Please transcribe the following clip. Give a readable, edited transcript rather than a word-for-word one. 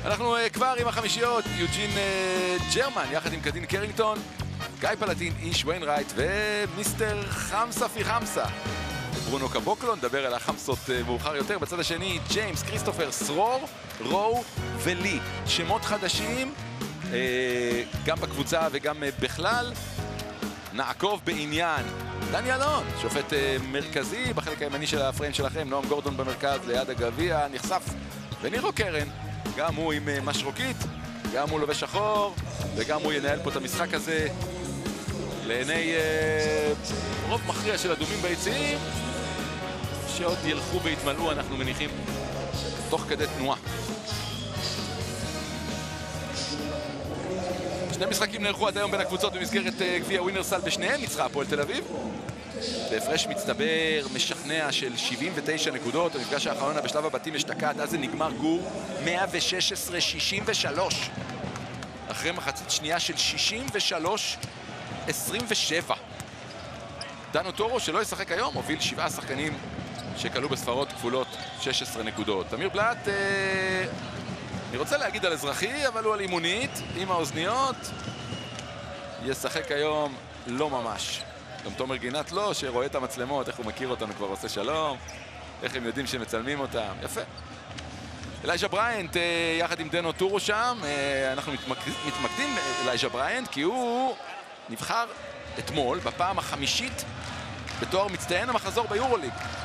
אנחנו כבר עם החמישיות, יוג'ין ג'רמן, יחד עם קדין קרינגטון, גיא פלטין, איש ויינרייט ומיסטר חמסה פי חמסה. ברונו קבוקלו, נדבר על החמסות מאוחר יותר. בצד השני, ג'יימס, כריסטופר, סרור, רו ולי. שמות חדשים, גם בקבוצה וגם בכלל. נעקוב בעניין דני אלון, שופט מרכזי בחלק הימני של הפריים שלכם. נועם גורדון במרכז ליד הגביע, נחשף. ונירו קרן, גם הוא עם משרוקית, גם הוא לובש שחור, וגם הוא ינהל פה את המשחק הזה לעיני רוב מכריע של אדומים ביציעים, שעוד ילכו והתמלאו, אנחנו מניחים, תוך כדי תנועה. שני משחקים נערכו עד היום בין הקבוצות במסגרת גביע ווינרסל, בשניהם ניצחה הפועל תל אביב בהפרש מצטבר משכנע של 79 נקודות. המפגש האחרון בשלב הבתים אשתקד, אז זה נגמר גור 116-63 אחרי מחצית שנייה של 63-27. דנו טורו, שלא ישחק היום, הוביל 7 שחקנים שקלו בספרות כפולות 16 נקודות. תמיר בלט, אני רוצה להגיד על אזרחי, אבל הוא על אימונית עם האוזניות, ישחק היום לא ממש. גם תומר גינת לא, שרואה את המצלמות, איך הוא מכיר אותנו, כבר עושה שלום, איך הם יודעים שמצלמים אותם, יפה. אלייג'ה בריינט יחד עם דנו טורו שם, אנחנו מתמקדים אלייג'ה בריינט כי הוא נבחר אתמול בפעם החמישית בתואר מצטיין המחזור ביורוליג.